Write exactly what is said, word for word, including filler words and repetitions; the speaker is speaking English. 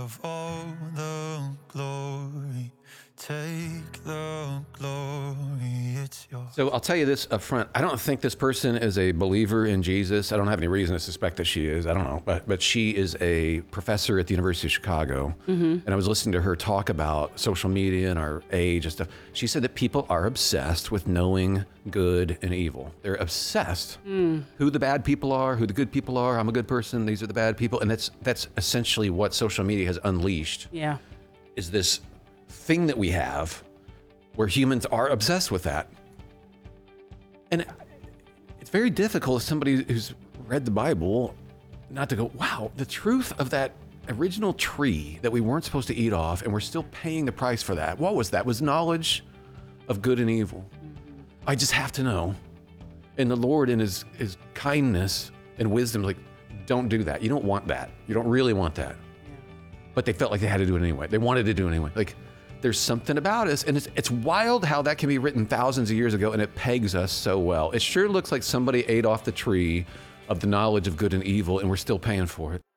of all the glory. Take the glory, it's yours. So I'll tell you this up front. I don't think this person is a believer in Jesus. I don't have any reason to suspect that she is. I don't know. But, but she is a professor at the University of Chicago. Mm-hmm. And I was listening to her talk about social media and our age and stuff. She said that people are obsessed with knowing good and evil. They're obsessed mm. who the bad people are, who the good people are. I'm a good person. These are the bad people. And that's that's essentially what social media has unleashed. Yeah. Is this thing that we have where humans are obsessed with that. And it's very difficult as somebody who's read the Bible not to go, wow, the truth of that original tree that we weren't supposed to eat off and we're still paying the price for that. What was that? It was knowledge of good and evil. Mm-hmm. I just have to know. And the Lord in his, his kindness and wisdom, like, don't do that. You don't want that. You don't really want that. Yeah. But they felt like they had to do it anyway. They wanted to do it anyway. Like, there's something about us, and it's, it's wild how that can be written thousands of years ago, and it pegs us so well. It sure looks like somebody ate off the tree of the knowledge of good and evil, and we're still paying for it.